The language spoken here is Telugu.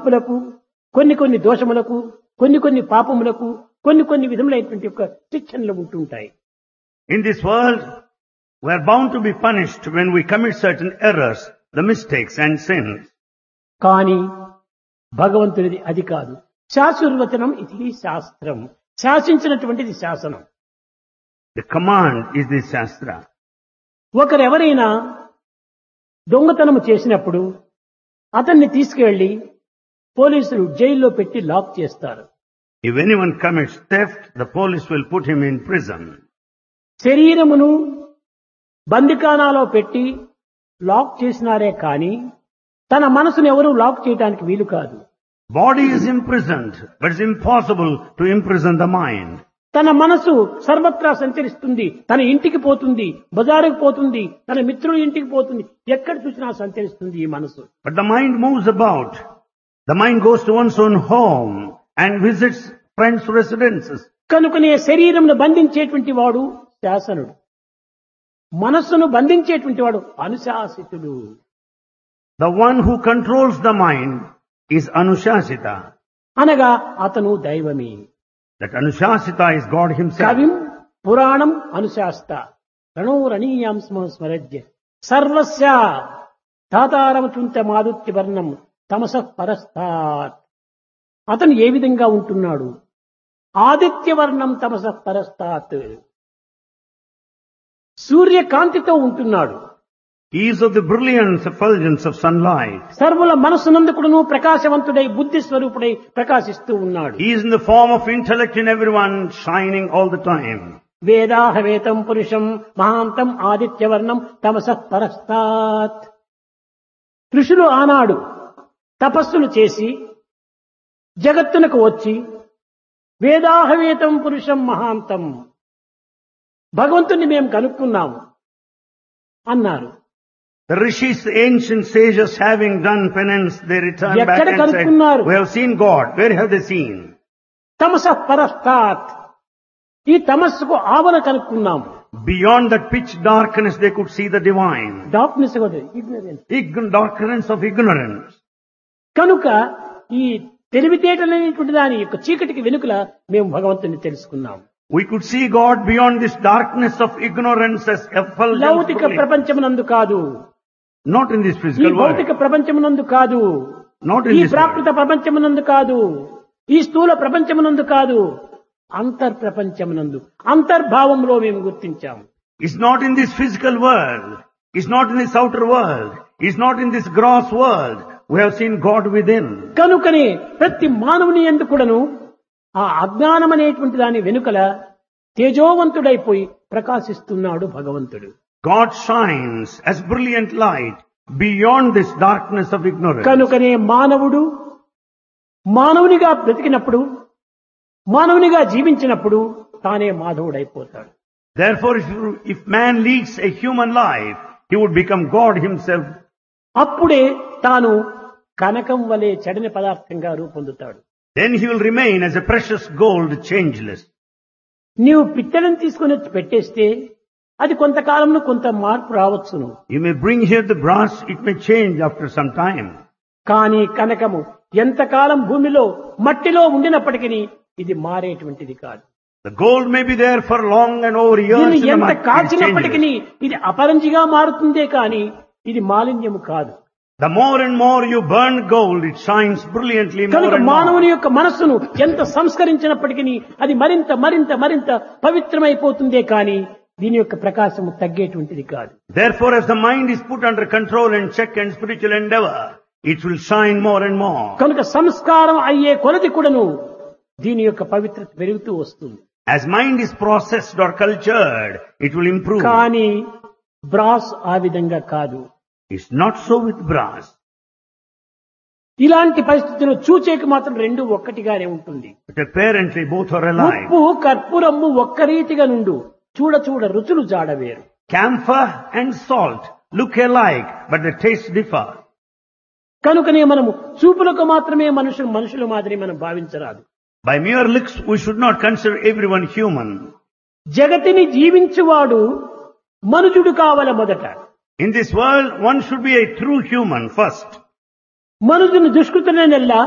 తప్పులకు, కొన్ని దోషములకు, కొన్ని పాపములకు, కొన్ని విధములైనటువంటి యొక్క శిక్షణలు ఉంటుంటాయి. In this world, we are bound to be punished when we commit certain errors, the mistakes and sins. కానీ భగవంతుడిది అది కాదు. శాశ్వతవచనం ఇది శాస్త్రం. శాసించినటువంటిది శాసనం. The command is the Shastra. ఒకరెవరైనా దొంగతనం చేసినప్పుడు అతన్ని తీసుకువెళ్లి పోలీసులు జైల్లో పెట్టి లాక్ చేస్తారు. If anyone commits theft, the police will put him in prison. శరీరమును బందికానాలో పెట్టి లాక్ చేసినారే కానీ తన మనసును ఎవరూ లాక్ చేయడానికి వీలు కాదు. Body is imprisoned, but it's impossible to imprison the mind. తన మనసు సర్వత్రా సంచరిస్తుంది. తన ఇంటికి పోతుంది, బజారుకు పోతుంది, తన మిత్రుల ఇంటికి పోతుంది, ఎక్కడ చూసినా సంచరిస్తుంది ఈ మనసు. But the mind moves about. The mind goes to one's own home and visits friends' residences. కనుకనే శరీరమును బంధించేటువంటి వాడు శాసనుడు, మనస్సును బంధించేటువంటి వాడు అనుశాసితుడు. The one who controls the mind is Anushasita. అనగా అతను దైవమే. That Anushasita is God himself. కవిం పురాణం అనుశాస్త రణోరణీయాం స్మరజ్య సర్వస్య తాతారమచుంత మాదుత్య వర్ణం తమసః పరస్తాత్. అతను ఏ విధంగా ఉంటున్నాడు? ఆదిత్యవర్ణం తమసః పరస్తాత్, సూర్యకాంతితో ఉంటున్నాడు. He is of the brilliance, effulgence of sunlight. సర్వుల మనస్సునందుకును ప్రకాశవంతుడై బుద్ధి స్వరూపుడై ప్రకాశిస్తూ ఉన్నాడు. He is in the form of intellect in everyone, shining all the time. వేదాహవేతం పురుషం మహాంతం ఆదిత్యవర్ణం తమసః పరస్తాత్. ఋషులు ఆనాడు తపస్సులు చేసి జగత్తునకు వచ్చి వేదాహవేతం పురుషం మహాంతం, భగవంతుని మేము కనుక్కున్నాము అన్నారు. The rishis, the ancient sages, having done penance, they returned back ఎక్కడ and కనుక్కున్నారు? said, we have seen God. Where have they seen? తమసః పరస్తాత్, ఈ తమస్సుకు ఆవరణ కనుక్కున్నాము. Beyond that pitch darkness, they could see the divine. Darkness Darkness of ignorance. కనుక ఈ తెలివితేటలనేటువంటి దాని యొక్క చీకటికి వెనుకల మేము భగవంతుని తెలుసుకున్నాం. We could see God beyond this darkness of ignorance as effulgence. లౌకిక ప్రపంచమునందు కాదు, Not in this ఈ physical భౌతిక world. ప్రపంచమునందు కాదు, Not in ఈ this ప్రాకృత world. ప్రపంచమునందు కాదు, ఈ స్థూల ప్రపంచమునందు కాదు, అంతర్ ప్రపంచమునందు అంతర్భావంలో మేము గుర్తించాము. It's not in this physical world. It's not in this outer world. It's not in this gross world. We have seen God within. కనుకనే ప్రతి మానవుని యందు కూడాను ఆ అజ్ఞానం అనేటువంటి దాని వెనుకల తేజోవంతుడైపోయి ప్రకాశిస్తున్నాడు భగవంతుడు. God shines as brilliant light beyond this darkness of ignorance. కనుకనే మానవుడు మానవునిగా బ్రతికినప్పుడు, మానవునిగా జీవించినప్పుడు తానే మాధవుడైపోతాడు. Therefore, if man leads a human life, he would become God himself. అప్పుడే తాను కనకం వలె చెడని పదార్థంగా రూపొందుతాడు. Then he will remain as a precious gold, changeless. నీవు పిత్తడిని తీసుకుని వచ్చి పెట్టేస్తే అది కొంతకాలంలో కొంత మార్పు రావచ్చును. You may bring here the brass, it may change after some time. కానీ కనకము ఎంతకాలం భూమిలో మట్టిలో ఉండినప్పటికీ ఇది మారేటువంటిది కాదు. The gold may be there for long and over years. దీన్ని in the ఎంత mud, it కాల్చినప్పటికీ changes. ఇది అపరంజిగా మారుతుందే కానీ ఇది మాలిన్యము కాదు. The more and more you burn gold, it shines brilliantly more కనుక and మానవుని more. యొక్క మనస్సును ఎంత సంస్కరించినప్పటికీ అది మరింత మరింత మరింత పవిత్రమైపోతుందే కానీ దీని యొక్క ప్రకాశము తగ్గేటువంటిది కాదు. Therefore, as the mind is put under control and check and spiritual endeavor, it will shine more and more. కనుక సంస్కారం అయ్యే కొలది కూడాను దీని యొక్క పవిత్రత పెరుగుతూ వస్తుంది. As mind is processed or cultured, it will improve. కానీ బ్రాస్ ఆ విధంగా కాదు. It's not so with brass. ఇలాంటి పరిస్థితుల్లో చూచేకి మాత్రం రెండు ఒక్కటిగానే ఉంటుంది. But apparently both are alike. ఉప్పు కర్పూరము ఒక్క రీతిగా నుండు చూడ చూడ రుచులు జాడవేరు. Camphor and salt look alike, but the tastes differ. కనుకనే మనము చూపులకు మాత్రమే మనుషుల మాదిరి మనం భావించరాదు. By mere looks, we should not consider everyone human. జగతిని జీవించువాడు మనుజుడు కావల మొదట. In this world, one should be a true human first. మనుజుని దుష్కృతులనెల్లా